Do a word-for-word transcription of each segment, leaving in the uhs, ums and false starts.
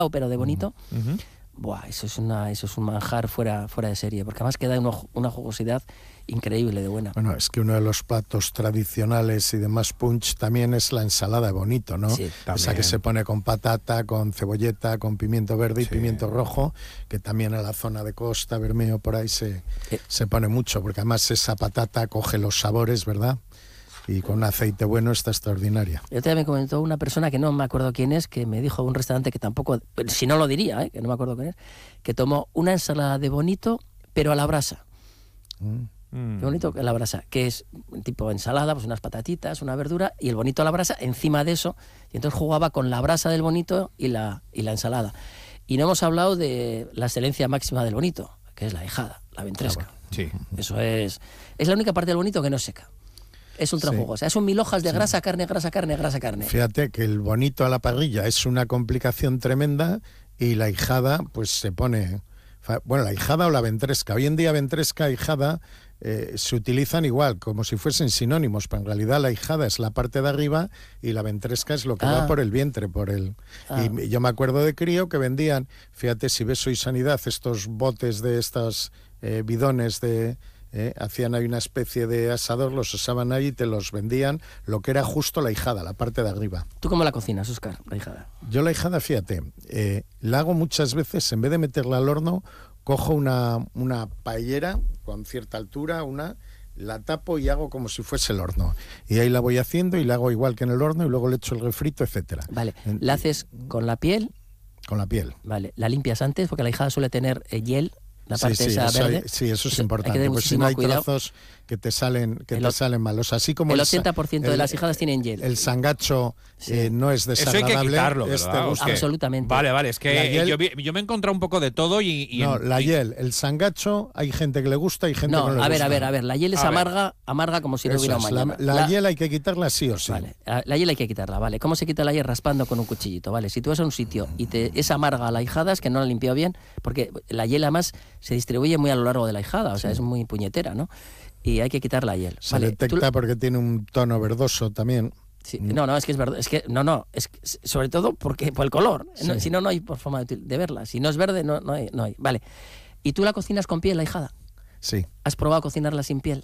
pero de bonito. Uh-huh. Buah, eso es una, eso es un manjar fuera, fuera de serie, porque además queda una, una jugosidad increíble de buena. Bueno, es que uno de los platos tradicionales y de más punch también es la ensalada de bonito, ¿no? Sí, esa que se pone con patata, con cebolleta, con pimiento verde y sí. pimiento rojo, que también en la zona de Costa, Bermeo, por ahí se, eh. se pone mucho, porque además esa patata coge los sabores, ¿verdad? Y con un aceite bueno está extraordinaria. Yo también me comentó una persona que no me acuerdo quién es, que me dijo un restaurante que tampoco, si no lo diría, ¿eh? que no me acuerdo quién es, que tomó una ensalada de bonito, pero a la brasa. Mm. Qué bonito a la brasa, que es tipo ensalada, pues unas patatitas, una verdura, y el bonito a la brasa encima de eso, y entonces jugaba con la brasa del bonito y la, y la ensalada. Y no hemos hablado de la excelencia máxima del bonito, que es la hijada, la ventresca. Ah, bueno. Sí. Eso es, es la única parte del bonito que no seca. Es ultra Sí. jugosa, son mil hojas de Sí. grasa, carne, grasa, carne, grasa, carne. Fíjate que el bonito a la parrilla es una complicación tremenda y la hijada pues se pone... Bueno, la hijada o la ventresca. Hoy en día ventresca e hijada eh, se utilizan igual, como si fuesen sinónimos, pero en realidad la hijada es la parte de arriba y la ventresca es lo que Ah. va por el vientre, por el... Ah. Y yo me acuerdo de crío que vendían, fíjate, si ves Hoy Sanidad, estos botes de estos eh, bidones de... Eh, hacían ahí una especie de asador, los usaban ahí y te los vendían, lo que era justo la hijada, la parte de arriba. ¿Tú cómo la cocinas, Óscar, la hijada? Yo la hijada, fíjate, eh, la hago muchas veces, en vez de meterla al horno, cojo una, una paellera con cierta altura, una, la tapo y hago como si fuese el horno. Y ahí la voy haciendo y la hago igual que en el horno y luego le echo el refrito, etcétera. Vale, En- la haces con la piel, Con la piel. vale, la limpias antes, porque la hijada suele tener eh, hiel, la Sí, parte sí, esa eso hay- verde. sí, eso es Eso hay que importante, tener pues si no muchísimo hay cuidado. trozos que te salen que El te o- salen malos, así como El sa- ochenta por ciento de el- las hijadas tienen hiel. El sangacho Sí. eh, no es Eso hay desagradable. que quitarlo, este ¿verdad? gusta. ¿O qué? Absolutamente. Vale, vale, es La que hiel- yo, vi- yo me he encontrado un poco de todo y... y No, en- la y- hiel, el sangacho, hay gente que le gusta y gente No, que no le a ver, gusta. a ver, a ver, la hiel es A ver. amarga, amarga como si no Eso hubiera es, mañana. la, la hiel hay que quitarla sí o sí. Vale, a- la hiel hay que quitarla, vale. ¿Cómo se quita la hiel? Raspando con un cuchillito, vale. Si tú vas a un sitio y te es amarga la hijada, es que no la limpió bien, porque la hiel además se distribuye muy a lo largo de la hijada, o sea, es muy puñetera, ¿no? Y hay que quitar la hiel. Se vale. detecta Tú- porque tiene un tono verdoso también. sí, no, no, es que es verdad, es que no, no, es que, sobre todo porque por el color. No, Sí. si no, no hay por forma de, de verla. Si no es verde, no, no hay, no hay. Vale. ¿Y tú la cocinas con piel, la hijada? Sí. ¿Has probado cocinarla sin piel?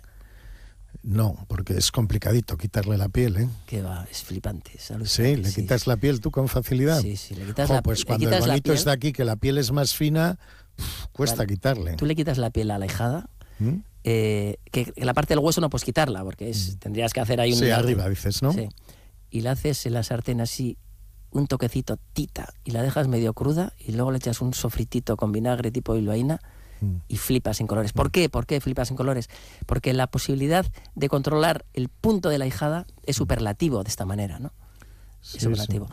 No, porque es complicadito quitarle la piel, ¿eh? Que va, es flipante. es Sí, alucinante, le quitas la piel tú con facilidad. Sí, sí, le quitas Jo, la pues le cuando quitas el la bonito piel. es de aquí, que la piel es más fina, pf, cuesta Vale. quitarle. Tú le quitas la piel a la hijada, ¿Mm? eh, que, que la parte del hueso no puedes quitarla, porque es, tendrías que hacer ahí un... Sí, arriba dices, ¿no? Sí. Y la haces en la sartén así, un toquecito tita, y la dejas medio cruda, y luego le echas un sofritito con vinagre tipo bilbaína, Mm. y flipas en colores. ¿Por qué? ¿Por qué flipas en colores? Porque la posibilidad de controlar el punto de la hijada es superlativo de esta manera, ¿no? Sí, Es superlativo.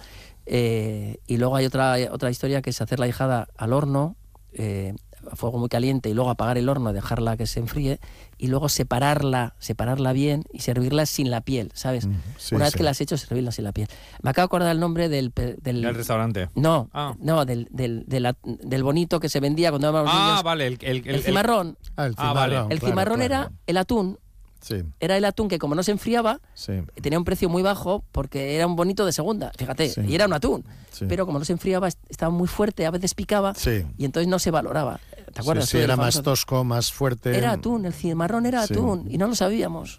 Eh, y luego hay otra, otra historia que es hacer la hijada al horno, eh, a fuego muy caliente, y luego apagar el horno, dejarla que se enfríe, y luego separarla, separarla bien y servirla sin la piel, ¿sabes? Mm, sí, Una vez sí. que la has hecho, servirla sin la piel. Me acabo de acordar el nombre del... pe- del del restaurante. no, Ah. no, del, del, de la- del bonito que se vendía cuando éramos Ah, niños. vale, el... El, El cimarrón. Ah, el Ah, cimarrón. vale. El claro, cimarrón claro. era el atún. Sí, Era el atún que como no se enfriaba, sí. tenía un precio muy bajo porque era un bonito de segunda, fíjate, Sí. y era un atún. Sí. Pero como no se enfriaba, est- estaba muy fuerte, a veces picaba, Sí. y entonces no se valoraba. ¿Te acuerdas? Sí, tú sí, del era más famoso- tosco, más fuerte. Era atún, el cimarrón era Sí. atún, y no lo sabíamos.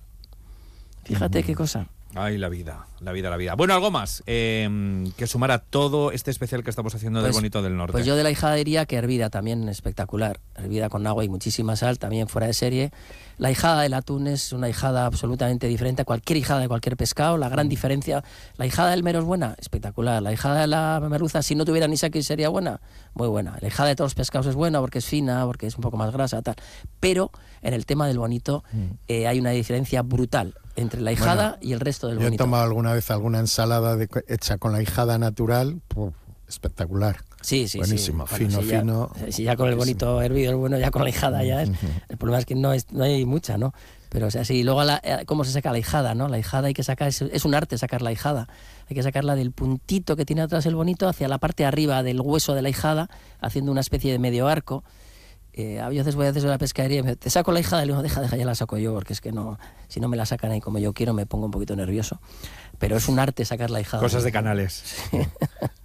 Fíjate qué cosa. Ay, la vida, la vida, la vida. Bueno, algo más eh, que sumar a todo este especial que estamos haciendo del Pues- Bonito del Norte. Pues yo de la hijada diría que hervida también espectacular. Hervida con agua y muchísima sal, también fuera de serie. La hijada del atún es una hijada absolutamente diferente a cualquier hijada de cualquier pescado. La gran diferencia, la hijada del mero es buena, espectacular. La hijada de la merluza, si no tuviera ni saque, sería buena, muy buena. La hijada de todos los pescados es buena porque es fina, porque es un poco más grasa, tal. Pero en el tema del bonito eh, hay una diferencia brutal entre la hijada Bueno, y el resto del Yo he bonito. tomado alguna vez alguna ensalada de- hecha con la hijada natural, puf, espectacular. Sí, sí, Buenísimo, sí. fino, si ya, fino. Si ya con el bonito hervido es bueno, ya con la hijada ya es. El problema es que no, es, no hay mucha, ¿no? Pero o sea, sí, luego la, eh, cómo se saca la hijada, ¿no? La hijada hay que sacar, es, es un arte sacar la hijada. Hay que sacarla del puntito que tiene atrás el bonito hacia la parte de arriba del hueso de la hijada, haciendo una especie de medio arco. Eh, a veces voy a hacer la pescadería y me te saco la hijada y le digo, deja, deja, ya la saco yo, porque es que no, si no me la sacan ahí como yo quiero me pongo un poquito nervioso. Pero es un arte sacar la hijada. Cosas de canales.